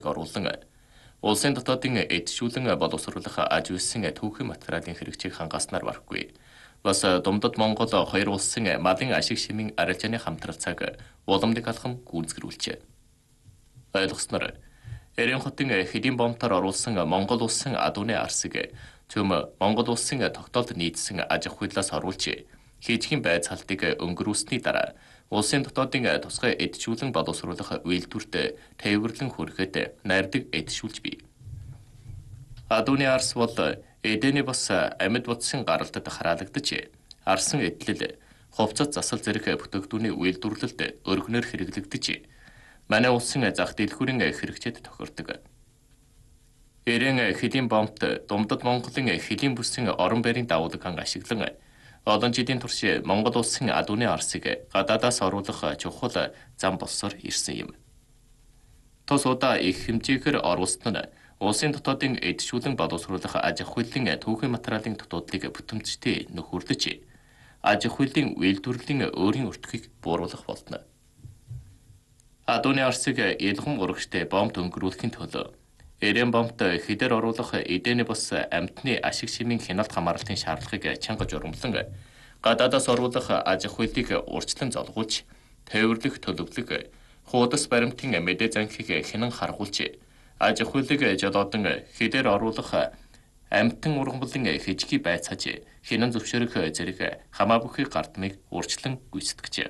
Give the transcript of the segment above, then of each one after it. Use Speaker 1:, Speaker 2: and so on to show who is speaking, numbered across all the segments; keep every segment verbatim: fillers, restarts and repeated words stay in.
Speaker 1: оруулан улсын дотоодын эдшүүлэн боловсруулах аж үйлсэн түүхэн материалын хэрэгцээг хангаснаар барахгүй. Бас Думдад Монгол хоёр улсын малын ашиг шимийн арилжааны хамтралцааг уламжлалт алхам гүйцэтгүүлжээ. Ойлгосноор Эрийн хотын хэдийн бомтоор оруулсан Монгол улсын адууны арсыг төм Монгол улсын тогтоолд нийцсэн аж ахуйлаас оруулж хийжгийн байц халтыг өнгөрүүлсний дараа улсын дотоодын тусгай эдшүүлэн боловсруулах үйлдвэрт тээвэрлэн хүрэхэд найрдаг эдшүүлж бий. Адууны арс бол Эдэний бас амьд бодсын гаралтад хараалагдаж арсан эдлэл, хувцас засал зэрэг бүтээгдэхүүний үйлдвэрлэлд өргөнөөр хэрэглэгдэж манай улсын зах дэлгүүрийн хэрэгцээд тохирдог. Эрийн хэдийн бомт Думдад Монголын хэлийн бүсийн орон байрын давуулган ашиглан олон жилийн турш Монгол улсын адууны арсыг гадаадаас оруулах чухал зам болсоор ирсэн юм. Тус удаа их хэмжээгээр оруулсан нь улсын дотоодын эдшүүлэн боловсруулах аж ахуйлын түүхэн материалын дутуудлыг бүтэмжтэй нөхөрлөж аж ахуйлын үйлдвэрлэлийн өөрийн өртгийг бууруулах болно. Адууны арсыг ялган урагштай бомб өнгөрүүлэхийн төлөө Эрийн бомбт хэдээр оруулах эдэний бас амьтны ашиг шимийн хяналт хамгаалалтын шаардлагыг чанга журамлан гадаадаас оруулах аж ахуйлыг урьдчилан золгуулж тээвэрлэх төлөвлөг хуудас баримтын мэдээ занхийг хянан харгуулж аж ахуйлыг жолоодон хэдээр оруулах амьтан ургамлын хижги байцааж хянан зөвшөөрөх зэрэг хамаа бүхий гардмыг урьдчилан гүйцэтгэжээ.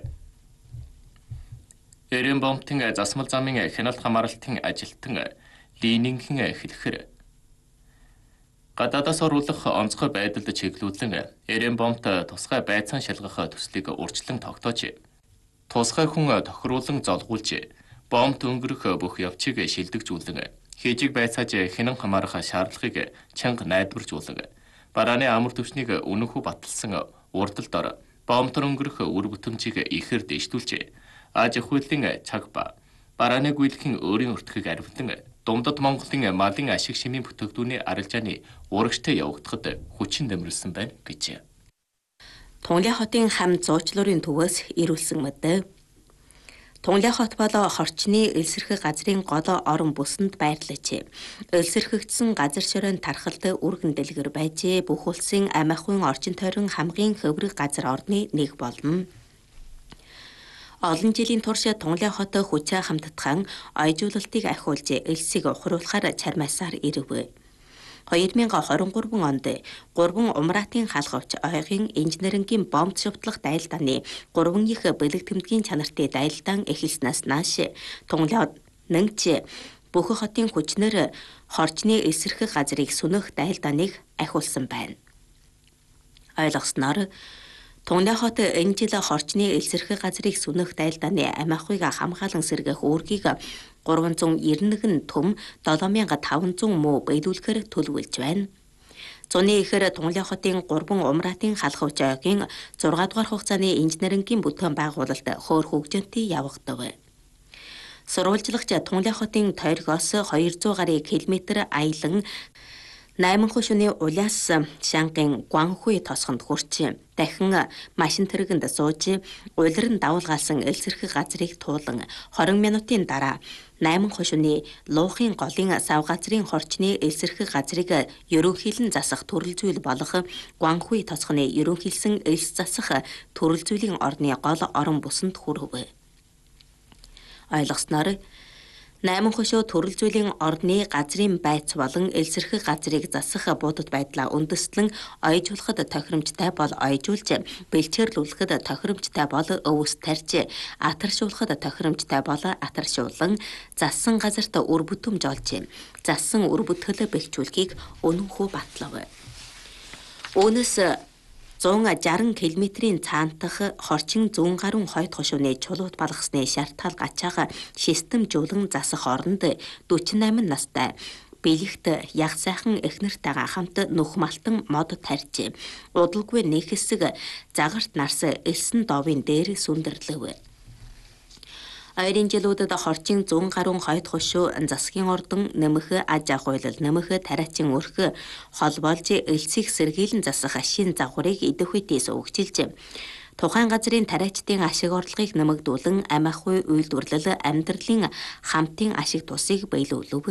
Speaker 1: Эрийн бомбтын засмал замын хяналт хамгаалалтын ажилтан Лининхэн эхлэхээр гадаадаас оруулах онцгой байдалд чиглүүлэн Эрийн бомбт тусгай байцаан шалгах төслийг урьдчилан тогтоож тусгай хүн тохируулан золгуулж бомбт өнгөрөх бүх явцыг шилдэгжүүлэн хижиг байцааж хянан хамаарах шаардлагыг чанга найдваржуулан барааны амар түвшнийг үнэнхүү баталсан урдалдор бомбтор өнгөрөх үр бүтэмжийг ихээр дэвшүүлж аж ахуйлын цаг ба барааны гүйлхэн өөрийн өртгийг арвилан Думдад Монголын малын ашиг шимийн бүтээгдэхүүний арилжааны урагштай явагдахад хүчин нэмэрлсэн байна гэж.
Speaker 2: Тунгалин хотын хам зуучлуурын төвөөс ирүүлсэн мэд. Тунгалин хот бол хорчны элсэрхэг газрын гол орон бүсэнд байрлаж, элсэрхэгдсэн газар шоройн тархалт үргэн дэлгэр байж бүх улсын амь ахуйн орчин тойрон хамгийн хөврөг газар орны нэг болно. Олон жилийн турш Тунгалин хот хүчээ хамтдхан ойжуулалтыг ахиулж элсийг ухруулахаар чармаасаар ирэв. хоёр мянган хорин гурван онд гурван умраатын халхавч ойгийн инженерингийн бомб шавтлах дайлдааны гурван их бэлэг тэмдгийн чанартай дайлдаан эхэлснээс нааш Тунгалин нэгж бүх хотын хүчнэр хорчны эсрэх газрыг сүнэх дайлдааныг ахиулсан байна. Ойлгосноор Тунгалин хот энэ жил хорчны элсэрхэг газрыг сүнэх дайлдааны амь ахуйг хамгаалан сэргээх үүргийг гурван зуун девять төм долоо мянга таван зуун муу биелүүлэхээр төлөвлөж байна. Зуны ихэр Тунгалин хотын гурван умраатын халхавч ойгийн зургаан дугаар хугацааны инженерингийн бүтээн байгуулалт хөөр хөгжөнтэй явагдав. Сурвалжлагч Тунгалин хотын тойргоос хоёр зуун гаруй километр аялан найман хушууны улаас Шангийн Гуанхуй тосгонд хүрч дахин машин тэргэнд сууж улиран давуулгаалсан элсэрхэг газрыг туулан двадцать минутын дараа найман хушууны луухын голын сав газрын хорчны элсэрхэг газрыг ерөнхийлөн засах төрөл зүйл болох Гуанхуй тосгоны ерөнхийлсэн элс засах төрөл зүйлийн орны гол орон бүсэнд хүрэв. Ойлгосноор найман хушуу төрөл зүйлийн орны газрын байц болон элсэрхэг газрыг засах будад байдлаа үндэслэн ойжуулахад тохиромжтой бол ойжуулж, бэлчээрлүүлэхэд тохиромжтой бол өвс тарьж, атаршуулахад тохиромжтой бол атаршуулан зассан газарт үр бүтэмж олж, зассан үр бүтгэл бэлчүүлэхийг үнэнхүү батлав. Үүнээс зуун шарсан километрийн цаантах хорчин зүүн гаруун хойд хошууны чулууд балгасны шартал гачаага системжүүлэн засах оронд forty-eight настай бэлэгт яг сайхан эхнэртэйгээ хамт нөх малтан мод тарьж удалгүй нэг хэсэг загарт нарс элсэн доовын дээр сүндэрлэв. Ойрын жилүүдэд хорчин зүүн гаруун хойд хошуу засгийн ордон нэмэх аж ахуйлал нэмэх тариачин өрх хол болж элсийг сэргийлэн засах шин загварыг идэх үедээс өгчилж Тухайн газрын тариачдын ашиг орлогыг нэмэгдүүлэн амь ах буй үйлдвэрлэл, амьдралын хамтын ашиг тусыг биелүүлв